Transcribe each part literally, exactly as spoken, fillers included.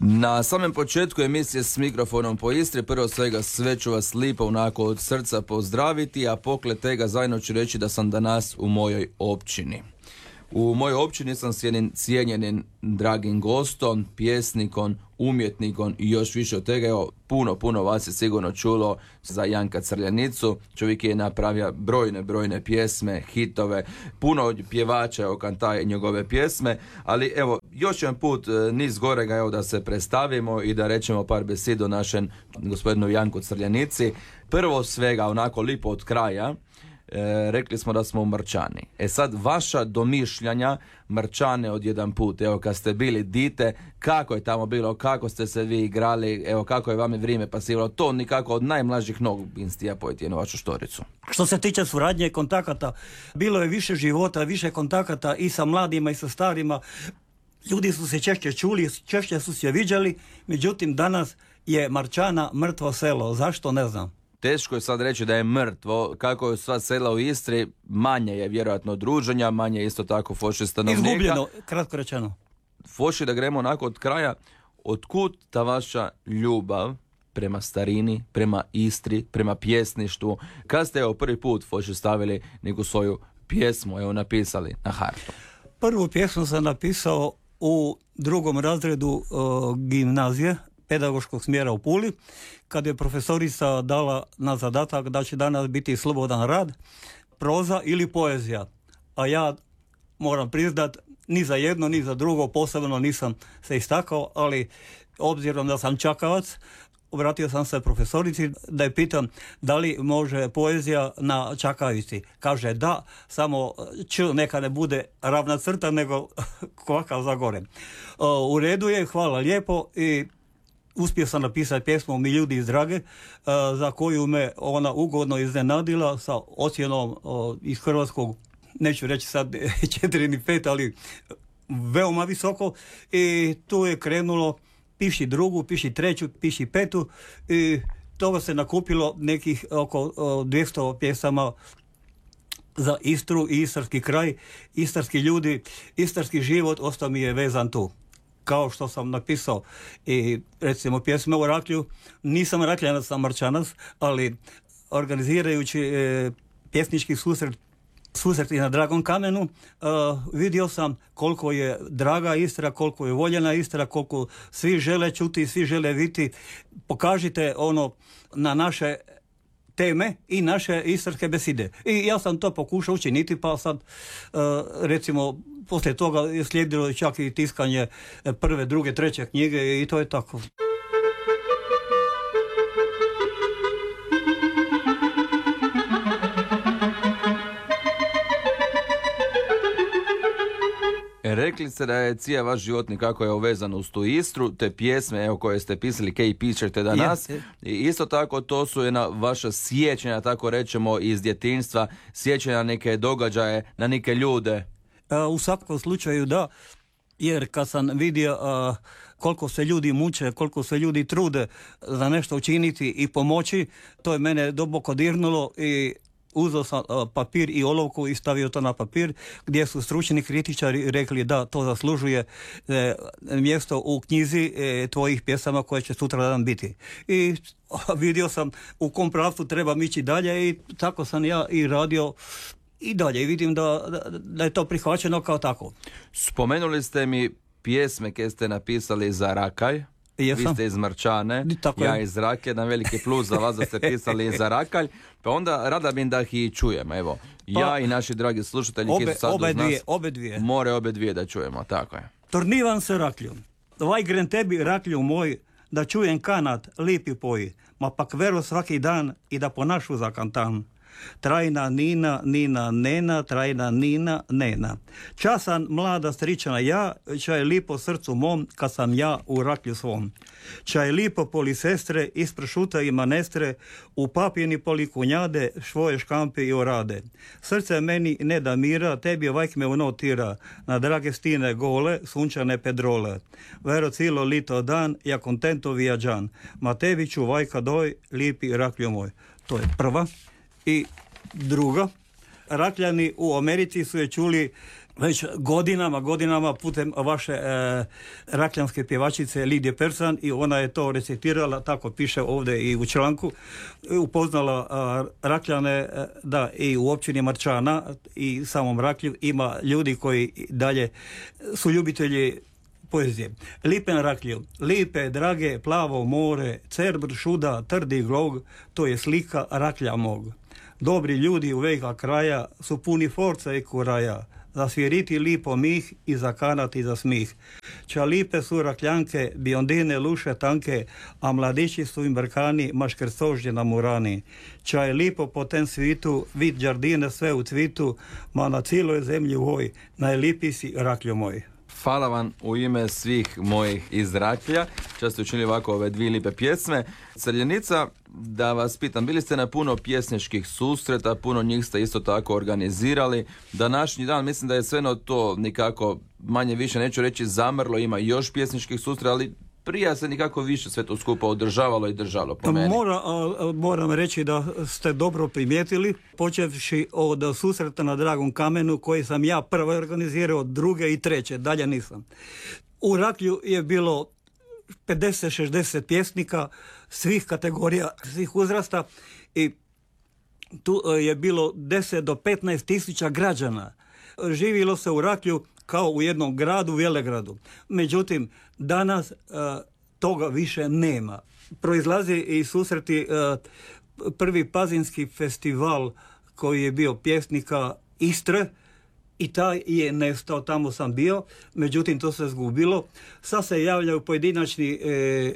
Na samom početku emisije S mikrofonom po Istri, prvo svega sve ću vas lipo onako od srca pozdraviti, a pokle tega zajedno ću reći da sam danas u mojoj općini. U mojoj općini sam cijenjen, cijenjenim dragim gostom, pjesnikom, umjetnikom i još više od tega. Evo, puno, puno vas je sigurno čulo za Janka Crljanicu. Čovjek je napravio brojne, brojne pjesme, hitove, puno pjevača okantaje njegove pjesme, ali evo, još jedan put niz gorega evo da se predstavimo i da rečemo par besed o našem gospodinu Janku Crljanici. Prvo svega, onako lipo od kraja, E, rekli smo da smo u Mrčani. E sad, vaša domišljanja Mrčane od jedan put, evo kad ste bili dite, kako je tamo bilo, kako ste se vi igrali, evo kako je vama vrijeme pasivalo, to nikako od najmlađih nogu instija pojeti jednu vašu štoricu. Što se tiče suradnje i kontakata, bilo je više života, više kontakata i sa mladima i sa starima. Ljudi su se češće čuli, češće su se viđali, međutim danas je Marčana mrtvo selo. Zašto, ne znam. Teško je sad reći da je mrtvo, kako je sva sela u Istri, manje je vjerojatno druženja, manje je isto tako foši stanovnika. Izgubljeno, kratko rečeno. Foši, da gremo onako od kraja, otkud ta vaša ljubav prema starini, prema Istri, prema pjesništvu? Kad ste evo prvi put foši stavili neku svoju pjesmu, evo napisali na hartu? Prvu pjesmu sam napisao u drugom razredu uh, gimnazije, pedagoškog smjera u Puli, kad je profesorica dala na zadatak da će danas biti slobodan rad, proza ili poezija. A ja moram priznat, ni za jedno, ni za drugo posebno nisam se istakao, ali obzirom da sam čakavac, obratio sam se profesorici da je pitam da li može poezija na čakavici. Kaže da, samo č neka ne bude ravna crta, nego kvaka za gore. U redu je, hvala lijepo, i uspio sam napisati pjesmu Mi ljudi iz Drage, za koju me ona ugodno iznenadila sa ocjenom iz hrvatskog, neću reći sad četiri ni pet, ali veoma visoko, i tu je krenulo piši drugu, piši treću, piši petu, i toga se nakupilo nekih oko dvjesto pjesama za Istru i istarski kraj, istarski ljudi, istarski život ostao mi je vezan tu. Kao što sam napisao i recimo pjesme o Raklju, nisam Rakljanac, sam Marčanac, ali organizirajući e, pjesnički susret, susret i na Dragom kamenu, e, vidio sam koliko je draga Istra, koliko je voljena Istra, koliko svi žele čuti, svi žele vidjeti. Pokažite ono na naše teme i naše istarske beside. I ja sam to pokušao učiniti, pa sad uh, recimo poslije toga je slijedilo čak i tiskanje prve, druge, treće knjige i to je tako. Rekli ste da je cija vaš život nikako je uvezan uz tu Istru, te pjesme evo, koje ste pisali, kaj pišete danas. Yes. I isto tako to su jedna vaša sjećanja, tako rečemo, iz djetinjstva, sjećanja na neke događaje, na neke ljude. A, u svakom slučaju da, jer kad sam vidio a, koliko se ljudi muče, koliko se ljudi trude za nešto učiniti i pomoći, to je mene duboko dirnulo i uzeo sam uh, papir i olovku i stavio to na papir, gdje su stručni kritičari rekli da to zaslužuje e, mjesto u knjizi e, tvojih pjesama koje će sutra dan biti. I vidio sam u kom pravcu trebam ići dalje i tako sam ja i radio i dalje i vidim da, da, da je to prihvaćeno kao tako. Spomenuli ste mi pjesme koje ste napisali za Rakalj. Jesam. Vi ste iz Mrčane, ja iz Raklje, jedan veliki plus za vas da ste pisali za Rakalj, pa onda rada bi da ih i čujemo, evo, pa, ja i naši dragi slušatelji obe, koji su sad obe uz nas, dvije, obe dvije. more obe dvije da čujemo, tako je. Tornivam se Raklju, vaj gren tebi Raklju moj, da čujem kanat, lipi poji, ma pak vero svaki dan i da ponašu za kantan. Trajna Nina, Nina, Nena, trajna Nina, Nena. Časan mlada stričana ja, čaj lipo srcu mom, kad sam ja u Raklju svom. Čaj lipo poli sestre, ispršuta i manestre, u papjeni poli kunjade, švoje škampe i orade. Srce meni ne da mira, tebi vajk me unotira, na drage stine gole, sunčane pedrole. Vero cilo lito dan, ja kontento vijađan, ma tebi ću vajka doj, lipi Raklju moj. To je prva. I druga, Rakljani u Americi su je čuli već godinama, godinama putem vaše e, rakljanske pjevačice Lidije Persan, i ona je to recitirala, tako piše ovdje i u članku, upoznala a, Rakljane, a, da i u općini Marčana i samom Raklju ima ljudi koji dalje su ljubitelji poezije. Lipe na Raklju, lipe, drage, plavo more, cerbr, šuda, trdi glog, to je slika Raklja mog. Dobri ljudi u veka kraja su puni forca i kuraja, zasviriti lipo mih i zakanati za smih. Ča lipe su rakljanke, biondine luše tanke, a mladići su im brkani, maškrcožnje na murani. Ča je lipo po ten svitu, vid đardine sve u cvitu, ma na cijeloj zemlji voj, najlipi si Rakljo moj. Hvala vam u ime svih mojih iz Raklja, što ste učinili ovako ove dvije lipe pjesme. Crljenica, da vas pitam, bili ste na puno pjesničkih susreta, puno njih ste isto tako organizirali. Današnji dan, mislim da je sve no to nikako, manje više neću reći zamrlo, ima još pjesničkih susreta, ali prije se nikako više sve to skupa održavalo i držalo po meni. Mora, a, moram reći da ste dobro primijetili, počevši od susreta na Dragom kamenu koji sam ja prvo organizirao, druge i treće, dalje nisam. U Raklju je bilo pedeset šezdeset pjesnika svih kategorija, svih uzrasta, i tu je bilo deset do petnaest tisuća građana. Živjelo se u Raklju kao u jednom gradu, Velegradu. Međutim, danas uh, toga više nema. Proizlazi i susreti uh, prvi pazinski festival koji je bio pjesnika Istre, i taj je nestao, tamo sam bio, međutim to se zgubilo. Sad se javljaju pojedinačni e,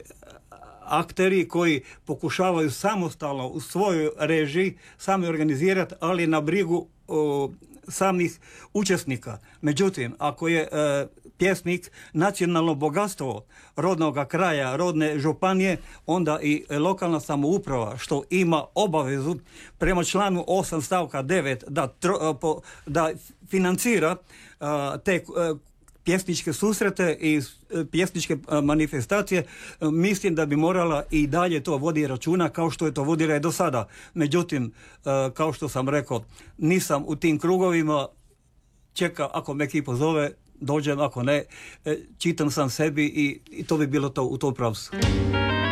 akteri koji pokušavaju samostalno u svojoj režiji sami organizirati, ali na brigu o, samih učesnika. Međutim, ako je e, pjesnik nacionalno bogatstvo rodnog kraja, rodne županije, onda i lokalna samouprava, što ima obavezu prema članu osam stavka devet da, tro, po, da financira a, te a, pjesničke susrete i pjesničke manifestacije, mislim da bi morala i dalje to vodi računa kao što je to vodila i do sada. Međutim, kao što sam rekao, nisam u tim krugovima, čeka ako me ki pozove, dođem, ako ne, čitam sam sebi i, i to bi bilo to u tom pravcu.